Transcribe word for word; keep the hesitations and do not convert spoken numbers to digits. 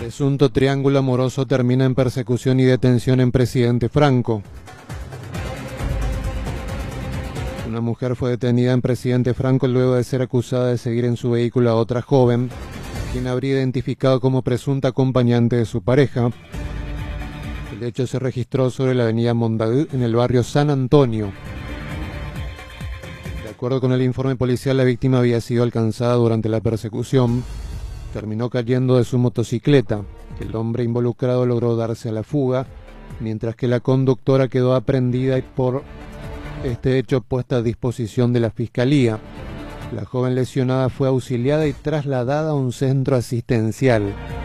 Presunto triángulo amoroso termina en persecución y detención en Presidente Franco. Una mujer fue detenida en Presidente Franco luego de ser acusada de seguir en su vehículo a otra joven, quien habría identificado como presunta acompañante de su pareja. El hecho se registró sobre la avenida Mondaú, en el barrio San Antonio. De acuerdo con el informe policial, la víctima había sido alcanzada durante la persecución. Terminó cayendo de su motocicleta. El hombre involucrado logró darse a la fuga, mientras que la conductora quedó aprehendida y por este hecho puesta a disposición de la fiscalía. La joven lesionada fue auxiliada y trasladada a un centro asistencial.